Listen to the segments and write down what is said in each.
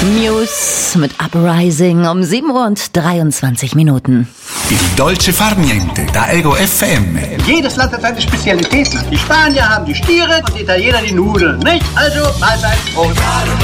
News mit Uprising um 7:23 Uhr. Il dolce far niente, da Ego FM. Jedes Land hat seine Spezialitäten. Die Spanier haben die Stiere und die Italiener die Nudeln, nicht? Also, Mahlzeit. Prost.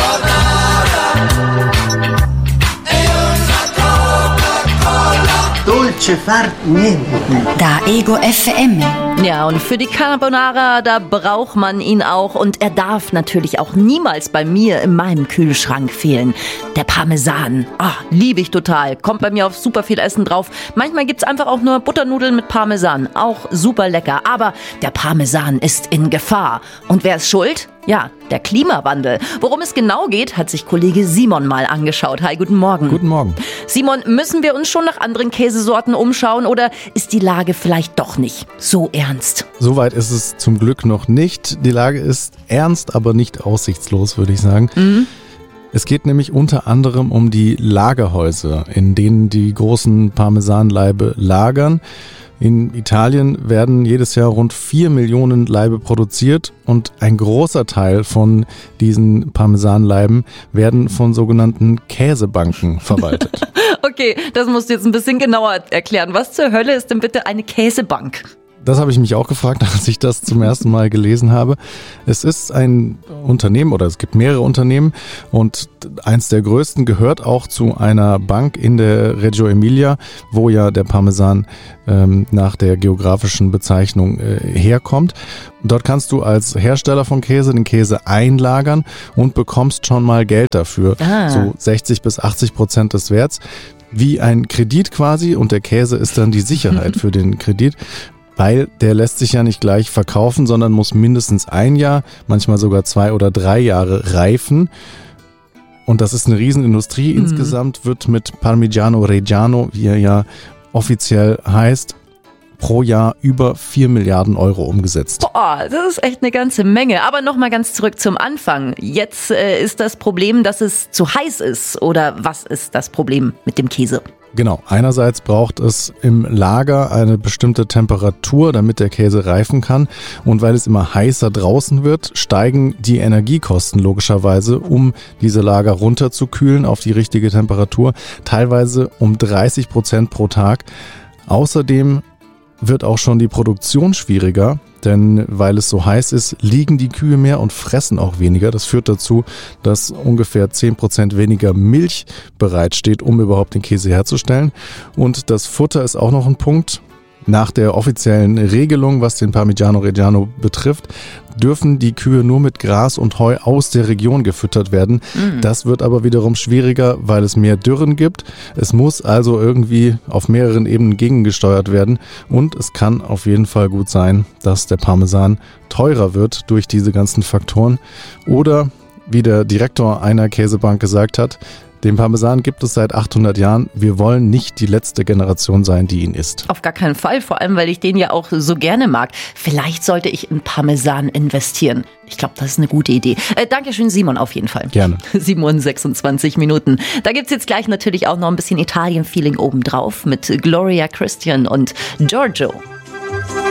Dolce far niente. Da Ego FM. Ja, und für die Carbonara, da braucht man ihn auch. Und er darf natürlich auch niemals bei mir in meinem Kühlschrank fehlen. Der Parmesan. Liebe ich total. Kommt bei mir auf super viel Essen drauf. Manchmal gibt's einfach auch nur Butternudeln mit Parmesan. Auch super lecker. Aber der Parmesan ist in Gefahr. Und wer ist schuld? Ja, der Klimawandel. Worum es genau geht, hat sich Kollege Simon mal angeschaut. Hi, guten Morgen. Guten Morgen. Simon, müssen wir uns schon nach anderen Käsesorten umschauen oder ist die Lage vielleicht doch nicht so ernst? Soweit ist es zum Glück noch nicht. Die Lage ist ernst, aber nicht aussichtslos, würde ich sagen. Es geht nämlich unter anderem um die Lagerhäuser, in denen die großen Parmesanlaibe lagern. In Italien werden jedes Jahr rund 4 Millionen Laibe produziert und ein großer Teil von diesen Parmesanlaiben werden von sogenannten Käsebanken verwaltet. Okay, das musst du jetzt ein bisschen genauer erklären. Was zur Hölle ist denn bitte eine Käsebank? Das habe ich mich auch gefragt, als ich das zum ersten Mal gelesen habe. Es ist ein Unternehmen oder es gibt mehrere Unternehmen und eins der größten gehört auch zu einer Bank in der Reggio Emilia, wo ja der Parmesan nach der geografischen Bezeichnung herkommt. Dort kannst du als Hersteller von Käse den Käse einlagern und bekommst schon mal Geld dafür, so 60-80% des Werts, wie ein Kredit quasi und der Käse ist dann die Sicherheit für den Kredit. Weil der lässt sich ja nicht gleich verkaufen, sondern muss mindestens 1 Jahr, manchmal sogar 2 oder 3 Jahre reifen. Und das ist eine Riesenindustrie. Insgesamt wird mit Parmigiano Reggiano, wie er ja offiziell heißt, pro Jahr über 4 Milliarden Euro umgesetzt. Boah, das ist echt eine ganze Menge. Aber nochmal ganz zurück zum Anfang. Jetzt ist das Problem, dass es zu heiß ist. Oder was ist das Problem mit dem Käse? Genau, einerseits braucht es im Lager eine bestimmte Temperatur, damit der Käse reifen kann. Und weil es immer heißer draußen wird, steigen die Energiekosten logischerweise, um diese Lager runterzukühlen auf die richtige Temperatur, teilweise um 30% pro Tag. Außerdem wird auch schon die Produktion schwieriger, denn weil es so heiß ist, liegen die Kühe mehr und fressen auch weniger. Das führt dazu, dass ungefähr 10% weniger Milch bereitsteht, um überhaupt den Käse herzustellen. Und das Futter ist auch noch ein Punkt. Nach der offiziellen Regelung, was den Parmigiano Reggiano betrifft, dürfen die Kühe nur mit Gras und Heu aus der Region gefüttert werden. Das wird aber wiederum schwieriger, weil es mehr Dürren gibt. Es muss also irgendwie auf mehreren Ebenen gegengesteuert werden. Und es kann auf jeden Fall gut sein, dass der Parmesan teurer wird durch diese ganzen Faktoren. Oder, wie der Direktor einer Käsebank gesagt hat, den Parmesan gibt es seit 800 Jahren. Wir wollen nicht die letzte Generation sein, die ihn isst. Auf gar keinen Fall, vor allem, weil ich den ja auch so gerne mag. Vielleicht sollte ich in Parmesan investieren. Ich glaube, das ist eine gute Idee. Dankeschön, Simon, auf jeden Fall. Gerne. 7:26. Da gibt's jetzt gleich natürlich auch noch ein bisschen Italien-Feeling obendrauf mit Gloria Christian und Giorgio.